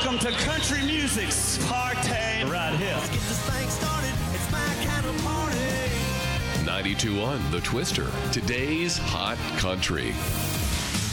Welcome to country music's party right here. Let's get this thing started. It's my kind of party. 92.1 The Twister. Today's hot country.